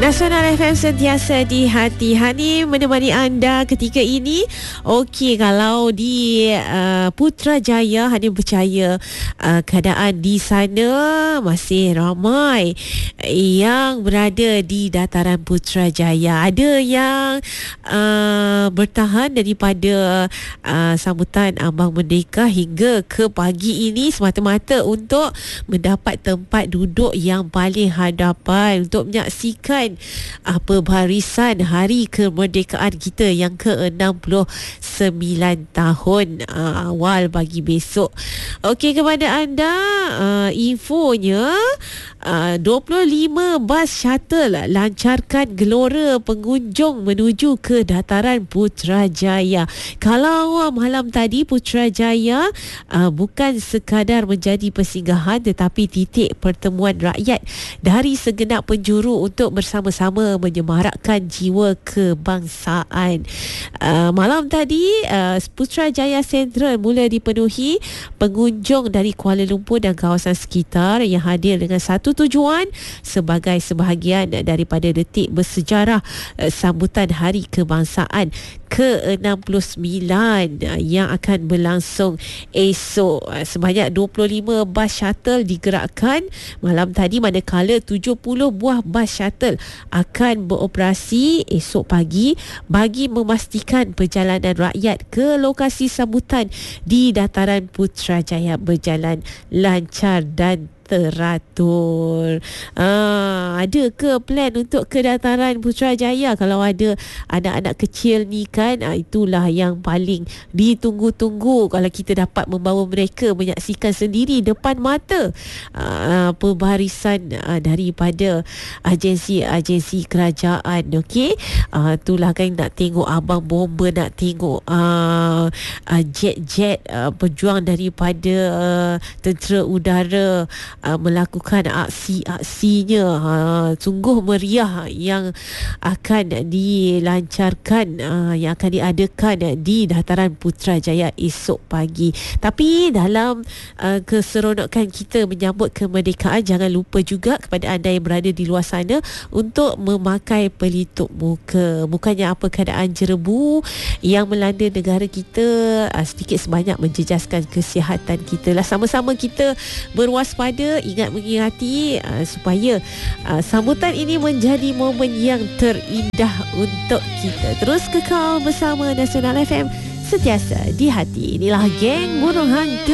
Nasional FM sentiasa di hati-hati menemani anda ketika ini. Okey, kalau di Putrajaya, Hanim percaya keadaan di sana masih ramai yang berada di dataran Putrajaya. Ada yang bertahan daripada sambutan Ambang Merdeka hingga ke pagi ini semata-mata untuk mendapat tempat duduk yang paling hadapan untuk menyaksikan pembarisan Hari Kemerdekaan kita yang ke-69 tahun awal bagi besok. Okey, kepada anda infonya 25 bas shuttle lancarkan gelora pengunjung menuju ke dataran Putrajaya. Kalau malam tadi Putrajaya bukan sekadar menjadi persinggahan tetapi titik pertemuan rakyat dari segenap penjuru untuk bersama-sama menyemarakkan jiwa kebangsaan. Malam tadi Putrajaya Central mula dipenuhi pengunjung dari Kuala Lumpur dan kawasan sekitar yang hadir dengan satu tujuan sebagai sebahagian daripada detik bersejarah sambutan Hari Kebangsaan ke-69 yang akan berlangsung esok. Sebanyak 25 bas shuttle digerakkan malam tadi, manakala 70 buah bas shuttle akan beroperasi esok pagi bagi memastikan perjalanan rakyat ke lokasi sambutan di dataran Putrajaya berjalan lancar dan teratur. Ada ke plan untuk ke dataran Putrajaya? Kalau ada anak-anak kecil ni kan, itulah yang paling ditunggu-tunggu kalau kita dapat membawa mereka menyaksikan sendiri depan mata pembarisan daripada agensi-agensi kerajaan. Okey, itulah kan, nak tengok abang bomber, nak tengok jet-jet pejuang daripada tentera udara melakukan aksi-aksinya. Sungguh meriah yang akan dilancarkan, yang akan diadakan di dataran Putrajaya esok pagi. Tapi dalam keseronokan kita menyambut kemerdekaan, jangan lupa juga kepada anda yang berada di luar sana untuk memakai pelitup muka. Bukannya apa keadaan jerebu yang melanda negara kita sedikit sebanyak menjejaskan kesihatan kita lah. Sama-sama kita berwaspada, ingat mengingati supaya sambutan ini menjadi momen yang terindah untuk kita. Terus kekal bersama Nasional FM, sentiasa di hati. Inilah geng burung hantu.